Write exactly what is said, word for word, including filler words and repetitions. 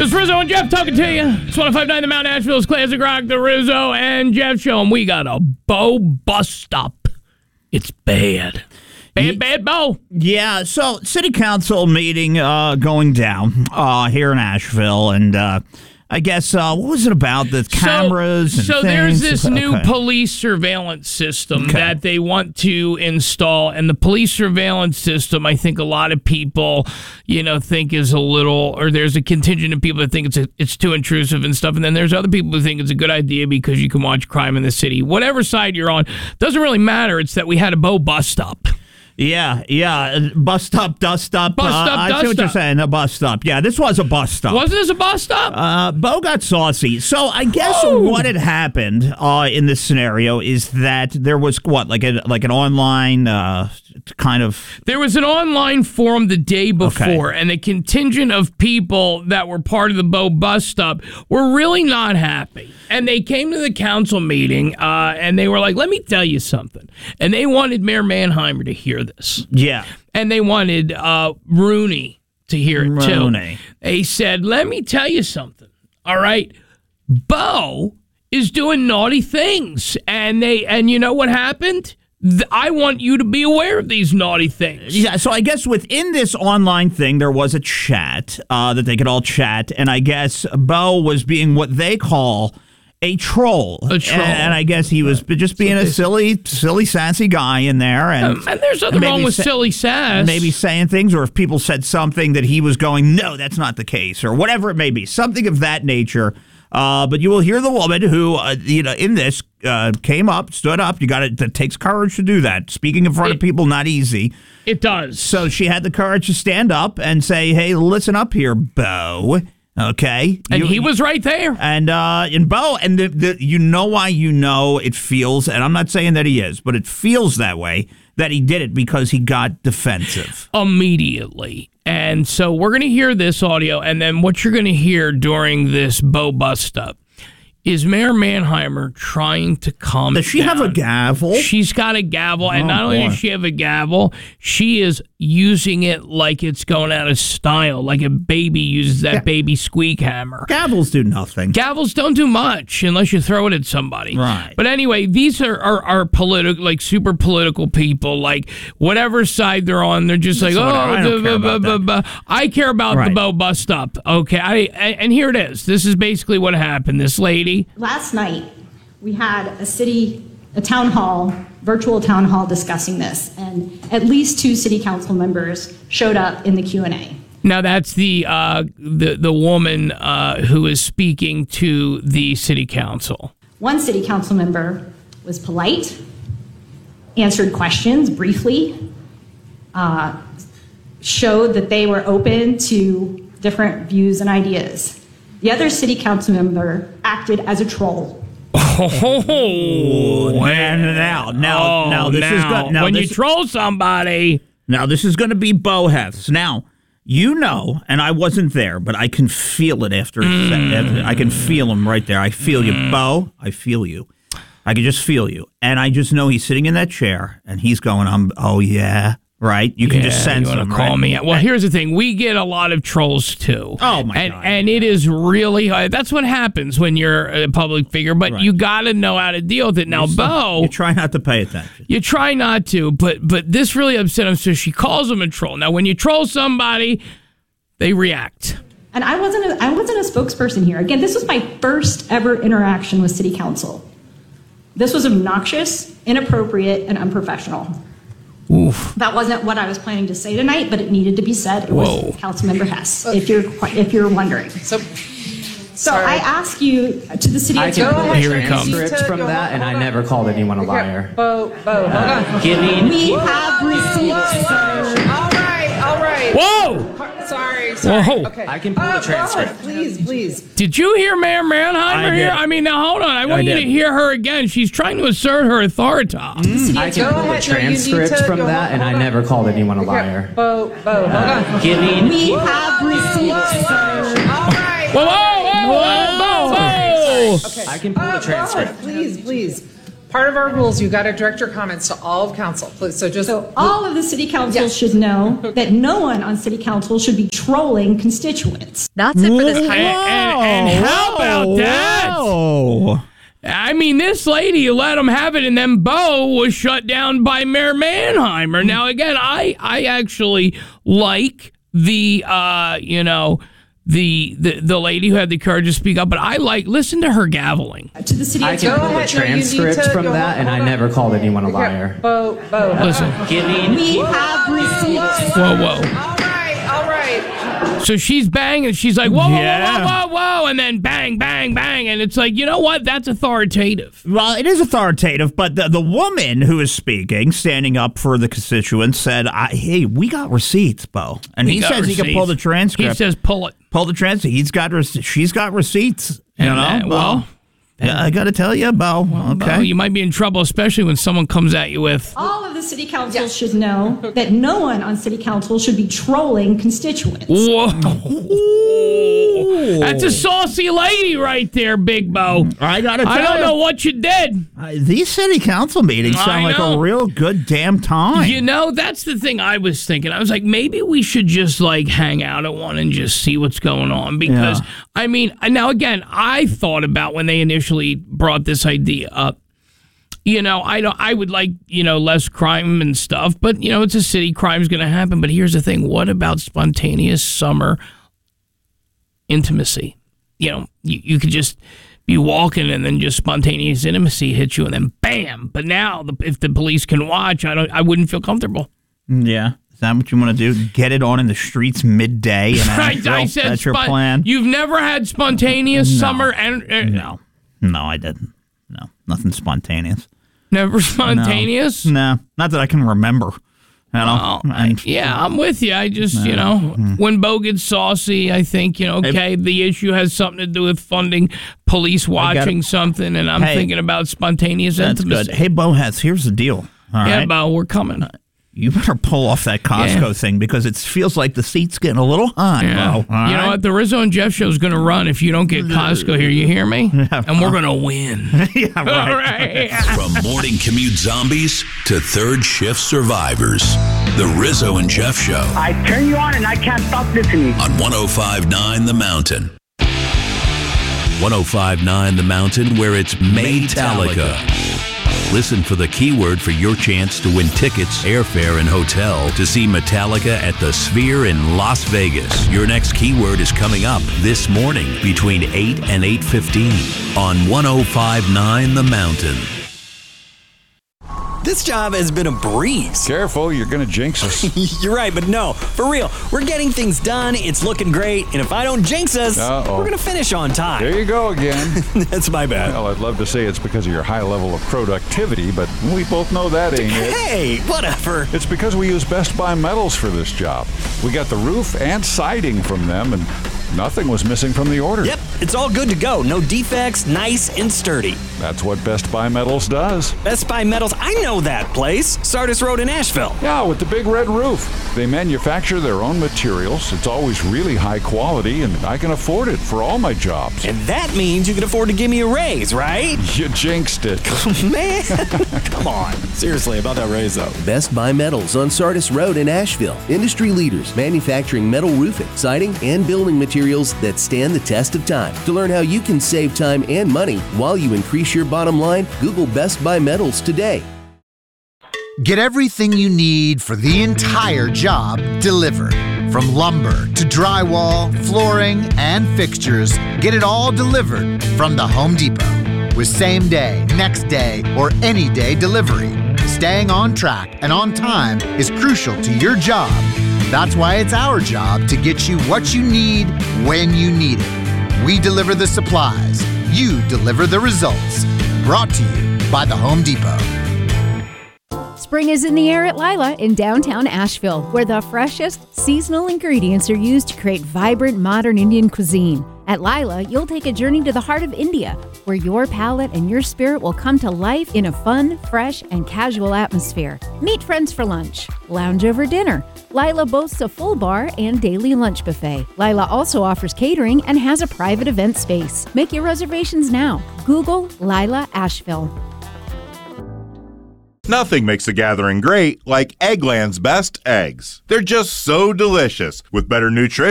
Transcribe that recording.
It's Rizzo and Jeff talking to you. It's one oh five point nine The Mount Asheville's Classic Rock, the Rizzo and Jeff show. And we got a Bo bus stop. It's bad. Bad, bad Bo. Yeah, so city council meeting uh, going down uh, here in Asheville. And uh, I guess, uh, what was it about? The cameras so, and So things? there's this Okay. new police surveillance system Okay. that they want to install. And the police surveillance system, I think a lot of people, you know, think is a little, or there's a contingent of people that think it's a, it's too intrusive and stuff. And then there's other people who think it's a good idea because you can watch crime in the city. Whatever side you're on, doesn't really matter. It's that we had a Bo bus stop. Yeah, yeah. Bus stop, dust stop. Bus stop, uh, I dust see what you're stop. saying. A bus stop. Yeah, this was a bus stop. Wasn't this a bus stop? Uh, Bo got saucy. So I guess Oh. what had happened uh, in this scenario is that there was what, like a like an online uh, kind of. There was an online forum the day before, Okay. and a contingent of people that were part of the Bo bus stop were really not happy. And they came to the council meeting, uh, and they were like, let me tell you something. And they wanted Mayor Mannheimer to hear this. Yeah. And they wanted uh, Rooney to hear it, Rooney. too. They said, let me tell you something, all right? Bo is doing naughty things. And they and you know what happened? Th- I want you to be aware of these naughty things. Yeah, so I guess within this online thing, there was a chat uh, that they could all chat. And I guess Bo was being what they call a troll. A troll. And, and I guess he was just being a silly, silly, sassy guy in there. And, Um, and there's nothing maybe wrong with sa- silly sass. maybe saying things, or if people said something that he was going, no, that's not the case, or whatever it may be, something of that nature. Uh, but you will hear the woman who, uh, you know, in this uh, came up, stood up. You got it. That takes courage to do that. Speaking in front It- of people, not easy. It does. So she had the courage to stand up and say, "Hey, listen up here, Bo. Okay." And You- he was right there. And uh, and Bo, and the, the, you know why you know it feels, and I'm not saying that he is, but it feels that way, that he did it because he got defensive. Immediately. And so we're going to hear this audio, and then what you're going to hear during this Bo bust up is Mayor Mannheimer trying to calm Does it she have a down. gavel? She's got a gavel, and Oh, not only boy. does she have a gavel, she is using it like it's going out of style, like a baby uses that Yeah. baby squeak hammer. Gavels do nothing. Gavels don't do much unless you throw it at somebody. Right. But anyway, these are are, are political, like super political people. Like whatever side they're on, they're just like, That's oh, whatever. I don't duh, care buh, about buh, that." buh, buh. I care about the Right. Bo bust up. Okay, I and and here it is. This is basically what happened. This lady. Last night, we had a city, a town hall, virtual town hall discussing this, and at least two city council members showed up in the Q and A. Now that's the uh, the the woman uh, who is speaking to the city council. One city council member was polite, answered questions briefly, uh, showed that they were open to different views and ideas. The other city council member acted as a troll. Oh, And now, now, oh, now, this is now, good. Now, when this, you troll somebody. now, this is going to be Bo Hefts. Now, you know, and I wasn't there, but I can feel it after, Mm. after I can feel him right there. I feel you, Bo. I feel you. I can just feel you. And I just know he's sitting in that chair, and he's going, um, oh, yeah, right? You can just Yeah, sense you wanna him, call right? me out. Well, here's the thing: we get a lot of trolls too. Oh, my and, God. And it is really hard. That's what happens when you're a public figure. But Right. you got to know how to deal with it. Now, Bo, You try not to pay attention. you try not to, but but this really upset him. So she calls him a troll. Now, when you troll somebody, they react. And I wasn't a, I wasn't a spokesperson here. Again, this was my first ever interaction with city council. This was obnoxious, inappropriate, and unprofessional. Oof. That wasn't what I was planning to say tonight, but it needed to be said. It Whoa. was Councilmember Hess, if you're if you're wondering. So, So I ask you to the city I can attorney. pull Here it comes. transcripts from that, and I never called anyone a liar. Bo, Bo, hold on. Giving We have receipts, sir. All right, all right. Whoa! Sorry, sorry. Whoa. Okay. I can pull the Uh, Bo, transcript. please, please. Did you hear Mayor Mannheimer I here? did. I mean, now hold on. I want I you to did. hear her again. She's trying to assert her authority. I can Go pull the ahead. No, you need transcripts to from go- that, and I hold on. never called anyone a liar. Bo, Bo, hold on. Giving We have receipts, sir. All right. Whoa, whoa, whoa, whoa, whoa, whoa! Okay. I can pull Uh, the transcript. Bo, please, please. Part of our rules, you got to direct your comments to all of council. Please, so just So all of the city council Yes. should know that no one on city council should be trolling constituents. That's it for this And, time. and, and how about that? Whoa. I mean, this lady let him have it, and then Bo was shut down by Mayor Mannheimer. Now, again, I, I actually like the, uh, you know, the, the the lady who had the courage to speak up, but I like, listen to her gaveling. To the city I attorney. can Go pull a ahead. No, you need transcript to- from go- that, and I hold on. never called anyone a liar. Bo, Bo. Listen, We have receipts. whoa, whoa. All right, all right. So she's banging, she's like, whoa, whoa, Yeah. whoa, whoa, whoa, whoa, and then bang, bang, bang, and it's like, you know what? That's authoritative. Well, it is authoritative, but the, the woman who is speaking, standing up for the constituents, said, I, hey, we got receipts, Bo. And he, got says he can receipts. pull the transcript. He says pull it. pull the transcript. He's got, rec- she's got receipts. You And know, that- Bo. well, Yeah, I got to tell you, Bo. Okay. Bo, you might be in trouble, especially when someone comes at you with, All of the city council should know that no one on city council should be trolling constituents. whoa. That's a saucy lady right there, Big Bo. I got to tell I don't you, know what you did. uh, these city council meetings I sound like know. a real good damn time. You know, that's the thing I was thinking. I was like, maybe we should just like hang out at one and just see what's going on. Because, Yeah. I mean, now again, I thought about when they initially brought this idea up. You know, I don't. I would like, you know, less crime and stuff, but you know, it's a city. Crime's going to happen. But here's the thing: what about spontaneous summer intimacy? You know, you, you could just be walking and then just spontaneous intimacy hits you, and then bam. But now, the, if the police can watch, I don't. I wouldn't feel comfortable. Yeah. Is that what you want to do? Get it on in the streets midday? And I, I said that's your spon- plan? You've never had spontaneous No. summer and uh, No. No, I didn't. No. Nothing spontaneous. never spontaneous. No. Not that I can remember. You Oh, know? And- yeah, I'm with you. I just, you know, when Bo gets saucy, I think, you know, okay, the issue has something to do with funding police watching something, and I'm Hey, thinking about spontaneous That's intimacy. good. Hey, Boaz, here's the deal. All Yeah, right. Bo, we're coming. You better pull off that Costco Yeah. thing because it feels like the seat's getting a little hot, Yeah. Bo. All You right? know what? The Rizzo and Jeff show is going to run if you don't get Costco here. You hear me? And we're going to win. yeah, All right. right. From morning commute zombies to third shift survivors, the Rizzo and Jeff Show I turn you on and I can't stop listening. on one oh five point nine The Mountain. one oh five point nine The Mountain, where it's Maytalica. Listen for the keyword for your chance to win tickets, airfare, and hotel to see Metallica at the Sphere in Las Vegas. Your next keyword is coming up this morning between eight and eight fifteen on one oh five point nine The Mountain. This job has been a breeze. Careful, you're going to jinx us. You're right, but no, for real. We're getting things done. It's looking great. And if I don't jinx us, Uh-oh. we're going to finish on time. There you go again. That's my bad. Well, I'd love to say it's because of your high level of productivity, but we both know that ain't it. Hey, whatever. It's because we use Best Buy metals for this job. We got the roof and siding from them, and nothing was missing from the order. Yep, it's all good to go. No defects, nice and sturdy. That's what Best Buy Metals does. Best Buy Metals, I know that place. Sardis Road in Asheville. Yeah, with the big red roof. They manufacture their own materials. It's always really high quality, and I can afford it for all my jobs. And that means you can afford to give me a raise, right? You jinxed it. Man, come on. Seriously, about that raise, though. Best Buy Metals on Sardis Road in Asheville. Industry leaders manufacturing metal roofing, siding, and building materials that stand the test of time. To learn how you can save time and money while you increase your bottom line, Google Best Buy Metals today. Get everything you need for the entire job delivered. From lumber to drywall, flooring, and fixtures, get it all delivered from the Home Depot. With same day, next day, or any day delivery, staying on track and on time is crucial to your job. That's why it's our job to get you what you need when you need it. We deliver the supplies. You deliver the results. Brought to you by the Home Depot. Spring is in the air at Lila in downtown Asheville, where the freshest seasonal ingredients are used to create vibrant modern Indian cuisine. At Lila, you'll take a journey to the heart of India, where your palate and your spirit will come to life in a fun, fresh, and casual atmosphere. Meet friends for lunch, lounge over dinner. Lila boasts a full bar and daily lunch buffet. Lila also offers catering and has a private event space. Make your reservations now. Google Lila Asheville. Nothing makes a gathering great like Eggland's best eggs. They're just so delicious, with better nutrition